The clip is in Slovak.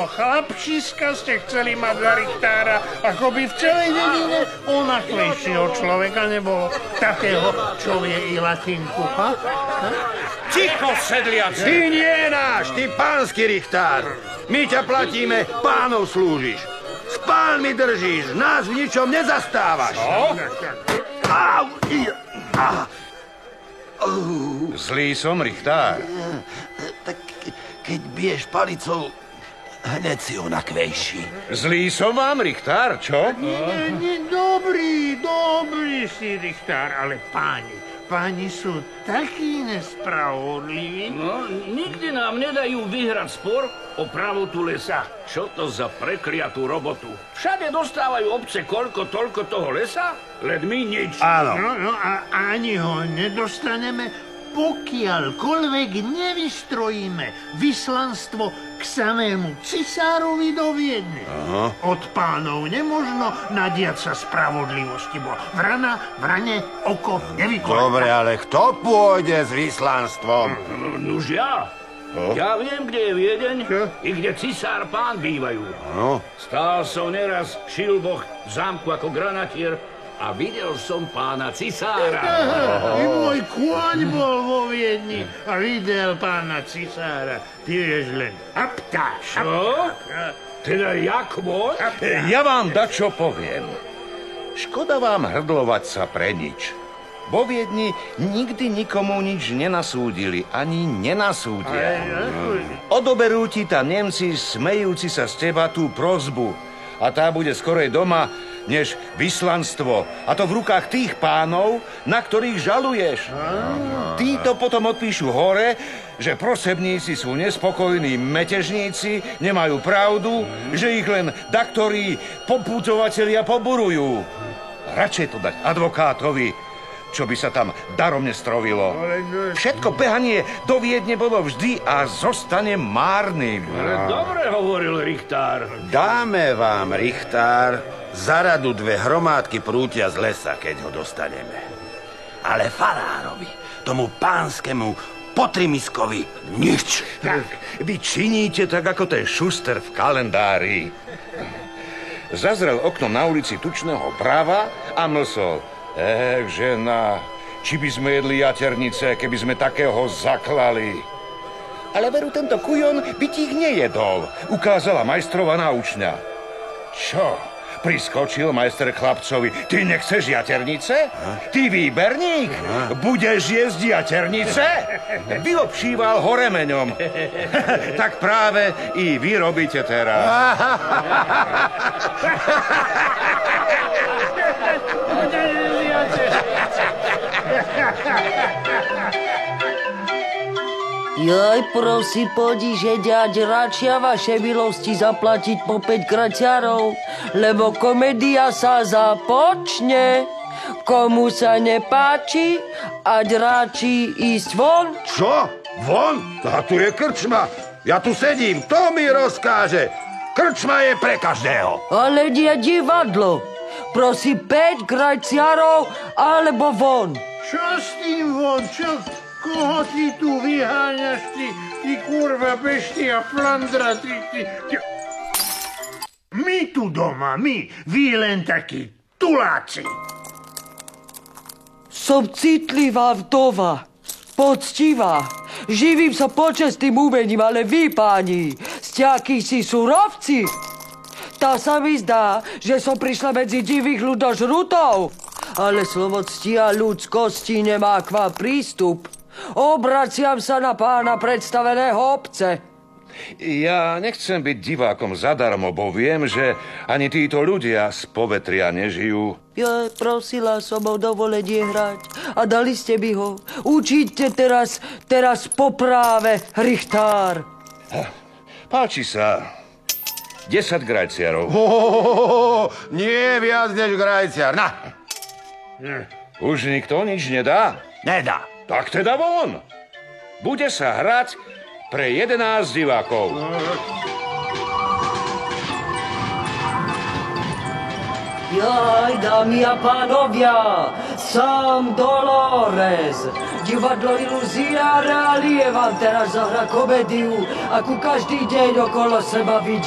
chlapčiska ste chceli mať za Richtára, ako by v celej dedine onakvejšieho človeka nebolo, takého, čo vie i latinku. Ha? Ticho, sedliaci! Ty nie náš, ty pánsky Richtár. My ťa platíme, pánov slúžiš. S pánmi držíš, nás v ničom nezastávaš. Au! Zlý som, Richtár. Tak keď biješ palicou, hneď si onakvejší. Zlý som vám, Richtár, čo? Nie, dobrý si, Richtár, ale páni sú takí nespravodliví. No, nikdy nám nedajú vyhrať spor o pravotu lesa. Čo to za prekliatú robotu? Všade dostávajú obce koľko toľko toho lesa, len my nič. Áno. No a ani ho nedostaneme, pokiaľkoľvek nevystrojíme vyslanstvo k samému cisárovi do Viedne. Od pánov nemožno nadiať sa spravodlivosti, bo vrane oko nevykoná. Dobre, ale kto pôjde s vyslanstvom? Nuž ja. Ja viem, kde je Viedeň i kde cisár pán bývajú. No. Stál som neraz v Šilboch v zámku ako granatier a videl som pána cisára. I môj kôň bol vo Viedni a videl pána cisára. Ty vieš len aptáš. Čo? Teda jak môj? Ja vám dačo poviem. Škoda vám hrdlovať sa pre nič. Vo Viedni nikdy nikomu nič nenasúdili, ani nenasúdia. Odoberú ti tam Nemci, smejúci sa z teba, tú prosbu. A tá bude skorej doma, než vyslanstvo. A to v rukách tých pánov, na ktorých žaluješ. Títo potom odpíšu hore, že prosebníci sú nespokojní metežníci, nemajú pravdu, že ich len daktorí popútovatelia poburujú. Radšej to dať advokátovi, čo by sa tam darom nestrovilo. Všetko behanie do Viedne bolo vždy a zostane márnym. Ale dobre hovoril Richtár. Dáme vám, Richtár, za radu 2 hromádky prútia z lesa, keď ho dostaneme. Ale farárovi, tomu pánskemu potrimiskovi, nič. Tak, vy činíte tak, ako ten šuster v kalendári. Zazrel oknom na ulici tučného práva a mlsol. Žena, či by sme jedli jaternice, keby sme takého zaklali. Ale veru, tento kujon by ti ich nejedol, ukázala majstrova náučňa. Čo? Priskočil majster chlapcovi. Ty nechceš jaternice? Ty výberník? Budeš jesť jaternice? Vyobšíval ho remeňom. Tak práve i vy robíte teraz. Joj, prosím, podíže ďať radšia vaše milosti zaplatiť po 5 kraťarov, lebo komédia sa započne. Komu sa nepáči, ať ráči ísť von. Čo? Von? A tu je krčma. Ja tu sedím, to mi rozkáže. Krčma je pre každého. Ale nie divadlo. Prosím, 5 kraťarov alebo von. Čo s tým von? Čo? Koho ty tu vyháňaš, ty kurva beštia flandra, ty... My tu doma, vy len takí tuláci. Som citlivá vdova, poctivá. Živím sa počestným umením, ale vy, páni, ste akýsi surovci. Tá sa mi zdá, že som prišla medzi divých ľudožrutov. Ale slovo cti a ľudskosti nemá k vám prístup. Obraciam sa na pána predstaveného obce. Ja nechcem byť divákom zadarmo, bo viem, že ani títo ľudia z povetria nežijú. Ja prosila som o dovolenie hrať a dali ste mi ho. Učíte teraz po práve, Richtár. Páči sa. 10 grajciarov. Nie viac než grajciar. Na. Už nikto nič nedá? Nedá. Tak teda von. Bude sa hrať pre 11 divákov. Jaj, dámy a pánovia, sám Dolores. Divadlo Iluzia Realie vám teraz zahra komédiu, akú každý deň okolo seba vidí.